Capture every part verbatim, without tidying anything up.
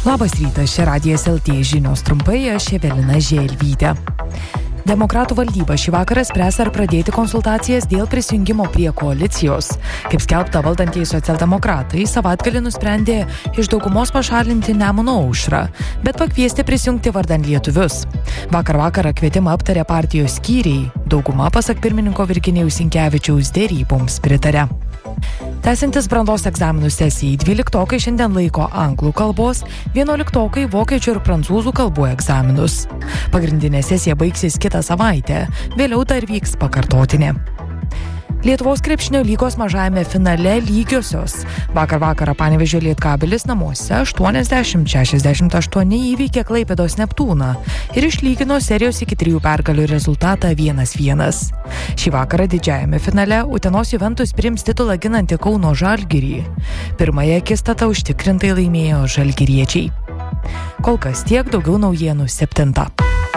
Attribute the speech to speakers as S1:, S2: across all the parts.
S1: Labas rytas, čia Radijas L T žinios trumpai, aš Evelina Želvytė. Demokratų valdyba šį vakarą spręs, ar pradėti konsultacijas dėl prisijungimo prie koalicijos. Kaip skelbta, valdantieji socialdemokratai savaitgalį nusprendė iš daugumos pašalinti Nemuno aušrą, bet pakviesti prisijungti vardan lietuvius. Vakar vakarą kvietimą aptarė partijos skyriai. Dauguma, pasak pirmininko Virginijaus Sinkevičiaus, deryboms pritarė. Tęsiantis brandos egzaminų sesijai, dvyliktokai šiandien laiko anglų kalbos, vienuoliktokai vokiečių ir prancūzų kalbų egzaminus. Pagrindinė sesija baigsis kitą savaitę, vėliau dar vyks pakartotinė. Lietuvos krepšinio lygos mažajame finale lygiosios. Vakar vakarą Panevėžio Lietkabelis namuose aštuoniasdešimt šešiasdešimt aštuoni įveikė Klaipėdos Neptūną ir išlygino serijos iki trijų pergalių rezultatą vienas vienas. Šį vakarą didžiajame finale Utenos Juventus priims titulą ginantį Kauno Žalgirį. Pirmąją akistatą užtikrintai laimėjo žalgiriečiai. Kol kas tiek, daugiau naujienų septintą.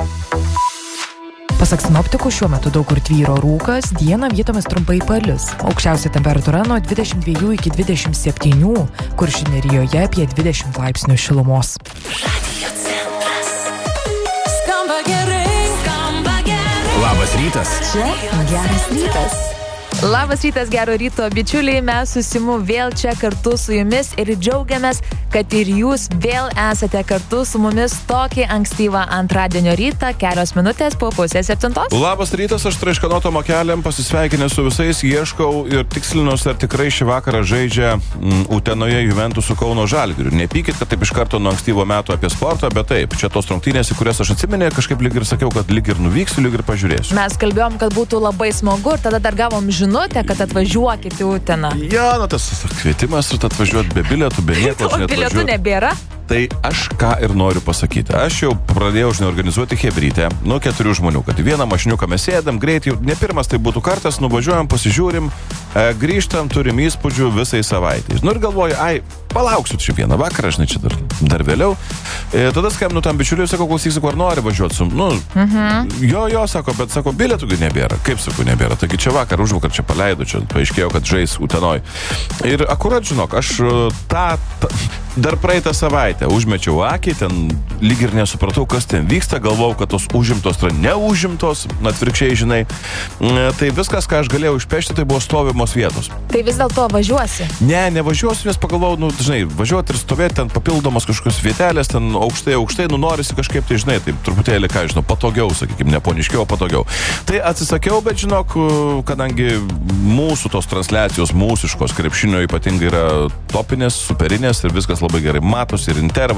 S1: Pasak sinoptikų, šiuo metu daug kur tvyro rūkas, dieną vietomis trumpai palis. Aukščiausia temperatūra nuo dvidešimt dviejų iki dvidešimt septynių, Kuršių nerijoje apie dvidešimt laipsnių šilumos.
S2: Radio centras. Skamba gerai, skamba gerai.
S3: Labas rytas.
S2: Čia geras rytas.
S4: Labas rytas, gero ryto, bičiuliai, mes su Simu vėl čia kartu su jumis ir džiaugiamės, kad ir jūs vėl esate kartu su mumis tokį ankstyvą antradienio rytą, kelios minutės po pusės septintos.
S3: Labas rytas, aš traiškanoto mokeliam pasisveikinęs su visais, ieškau ir tikslinuos, ar tikrai šį vakarą žaidžia m, Utenoje Juventus su Kauno Žalgiriu. Nepykit, kad taip iš karto nuo ankstyvo metų apie sportą, bet taip, čia tos rungtynės, į kurias aš atsiminė, kažkaip lyg ir sakiau, kad lyg ir nuvyksiu, lyg ir pažiūrėsiu.
S4: Mes kalbėjom, kad būtų labai smagu ir tada dar gavom žinutę, kad atvažiuokit į Uteną.
S3: Ja, na tas kvietimas ir atvažiuoti be bilietų, be nieko.
S4: O bilietų nebėra?
S3: Tai aš ką ir noriu pasakyti. Aš jau pradėjau žinai organizuoti hebrytę, nuo keturių žmonių, kad vieną mašiniuką mes sėdam, greit jau ne pirmas tai būtų kartas, nuvažiuojam, pasižiūrim, e, grįžtam, turim įspūdžių visai savaitės. Nu ir galvoju, ai, palauksiu čia vieną vakarą, žinai, čia dar, dar vėliau. E, tada skambinu tam bičiuliui, sakau, klausysiu, ar nori važiuoti su... Nu, mhm. jo, jo, sako, bet sako, bilietų nebėra. Kaip sakau, nebėra. Taigi čia vakar, užvakar čia paleido, čia paaiškėjo, kad žais Utenoj. Ir akurat, žinok, aš tą... tą dar praeitą savaitę užmečiau akį, ten lyg ir nesupratau, kas ten vyksta, galvojau, kad tos užimtos yra neužimtos, atvirkščiai, žinai. Tai viskas, ką aš galėjau išpešti, tai buvo stovimos vietos.
S4: Tai vis dėlto važiuosi?
S3: Ne, nevažiuosiu, nes pagalvojau, nu, žinai, važiuoti ir stovėti ten papildomos kažkokios vietelės, ten aukštai, aukštai, nu, norisi kažkaip, tai, žinai, tai truputėlį, ką žinau, patogiau, sakykime, ne poniškiau, patogiau. Tai atsisakiau, bet žinok, kadangi mūsų tos transliacijos, mūsiškos krepšinio ypatingai yra topinės, superinės ir viskas labai gerai matosi ir intervai.